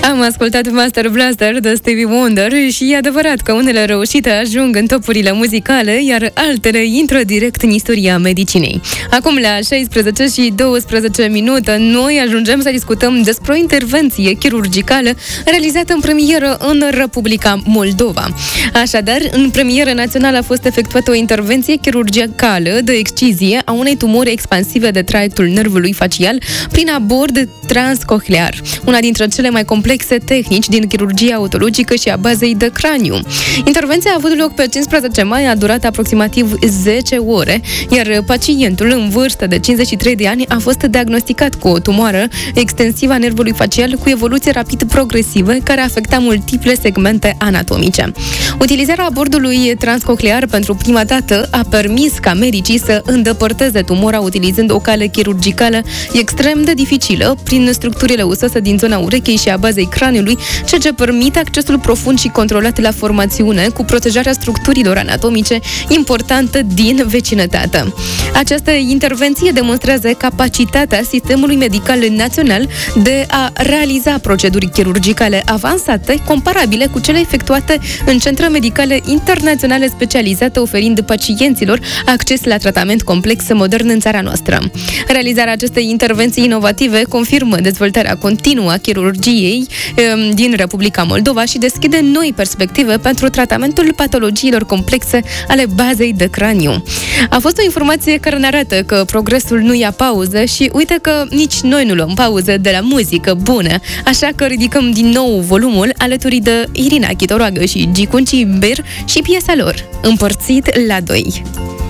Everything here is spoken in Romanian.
Am ascultat Master Blaster de Stevie Wonder și e adevărat că unele reușite ajung în topurile muzicale, iar altele intră direct în istoria medicinei. Acum, la 16:12, noi ajungem să discutăm despre o intervenție chirurgicală realizată în premieră în Republica Moldova. Așadar, în premieră națională a fost efectuată o intervenție chirurgicală de excizie a unei tumori expansive de traiectul nervului facial prin abord transcochlear, una dintre cele mai complexe tehnici din chirurgia otologică și a bazei de craniu. Intervenția a avut loc pe 15 mai, a durat aproximativ 10 ore, iar pacientul în vârstă de 53 de ani a fost diagnosticat cu o tumoară extensivă a nervului facial cu evoluție rapid progresivă, care afecta multiple segmente anatomice. Utilizarea abordului transcochlear pentru prima dată a permis ca medicii să îndepărteze tumora utilizând o cale chirurgicală extrem de dificilă prin structurile usoase din zona urechei și a bazei craniului, ceea ce permite accesul profund și controlat la formațiune cu protejarea structurilor anatomice importante din vecinătate. Această intervenție demonstrează capacitatea sistemului medical național de a realiza proceduri chirurgicale avansate, comparabile cu cele efectuate în centre medicale internaționale specializate, oferind pacienților acces la tratament complex modern în țara noastră. Realizarea acestei intervenții inovative confirmă dezvoltarea continuă a chirurgiei din Republica Moldova și deschide noi perspective pentru tratamentul patologiilor complexe ale bazei de craniu. A fost o informație care ne arată că progresul nu ia pauză și uite că nici noi nu luăm pauză de la muzică bună, așa că ridicăm din nou volumul alături de Irina Chitoroagă și Gicunci Bir și piesa lor, Împărțit la 2.